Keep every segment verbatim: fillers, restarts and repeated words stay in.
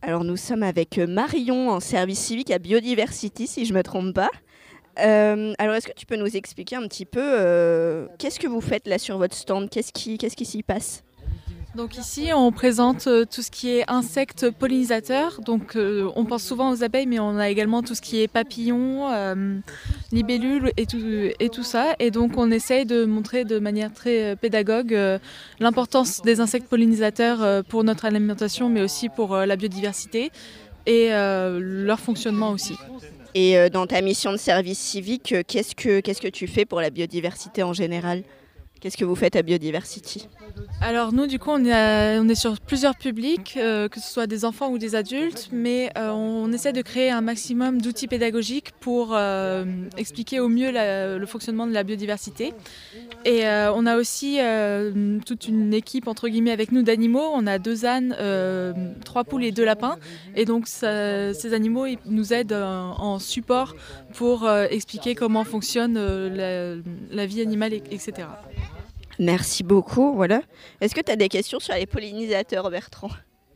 Alors nous sommes avec Marion en service civique à Biodiversity, si je ne me trompe pas. Euh, alors est-ce que tu peux nous expliquer un petit peu euh, qu'est-ce que vous faites là sur votre stand? Qu'est-ce qui, qu'est-ce qui s'y passe? Donc ici, on présente euh, tout ce qui est insectes pollinisateurs. Donc euh, on pense souvent aux abeilles, mais on a également tout ce qui est papillons, euh, libellules et tout, et tout ça. Et donc on essaye de montrer de manière très euh, pédagogue euh, l'importance des insectes pollinisateurs euh, pour notre alimentation, mais aussi pour euh, la biodiversité et euh, leur fonctionnement aussi. Et euh, dans ta mission de service civique, euh, qu'est-ce que, qu'est-ce que tu fais pour la biodiversité en général? Qu'est-ce que vous faites à Biodiversity? Alors nous, du coup, on est, à- on est sur plusieurs publics, euh, que ce soit des enfants ou des adultes, mais euh, on essaie de créer un maximum d'outils pédagogiques pour euh, expliquer au mieux la- le fonctionnement de la biodiversité. Et euh, on a aussi euh, toute une équipe, entre guillemets, avec nous d'animaux. On a deux ânes, euh, trois poules et deux lapins. Et donc ça- ces animaux ils nous aident en, en support pour euh, expliquer comment fonctionne euh, la, la vie animale, et- etc. Merci beaucoup. Voilà. Est-ce que tu as des questions sur les pollinisateurs, Bertrand?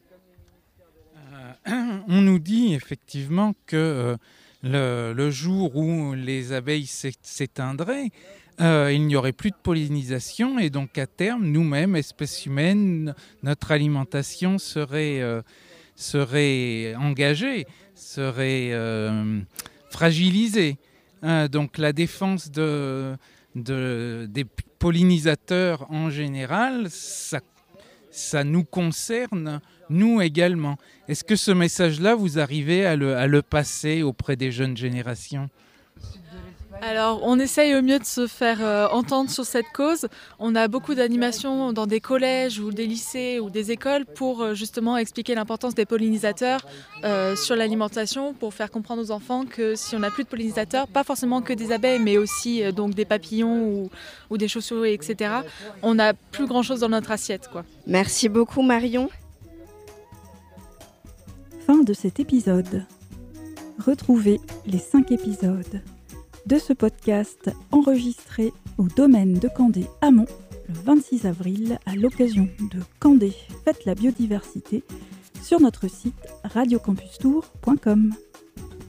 Euh, on nous dit effectivement que euh, le, le jour où les abeilles s'é- s'éteindraient, euh, il n'y aurait plus de pollinisation et donc à terme, nous-mêmes, espèces humaines, notre alimentation serait, euh, serait engagée, serait euh, fragilisée. Hein, donc la défense de, de, des pollinisateurs en général, ça, ça nous concerne, nous également. Est-ce que ce message-là, vous arrivez à le, à le passer auprès des jeunes générations ? Alors, on essaye au mieux de se faire euh, entendre sur cette cause. On a beaucoup d'animations dans des collèges ou des lycées ou des écoles pour euh, justement expliquer l'importance des pollinisateurs euh, sur l'alimentation, pour faire comprendre aux enfants que si on n'a plus de pollinisateurs, pas forcément que des abeilles, mais aussi euh, donc des papillons ou, ou des chauves-souris, et cetera, on n'a plus grand-chose dans notre assiette, quoi. Merci beaucoup, Marion. Fin de cet épisode. Retrouvez les cinq épisodes de ce podcast enregistré au domaine de Candé Amont le vingt-six avril à l'occasion de Candé Fête la biodiversité sur notre site radio campus tour point com.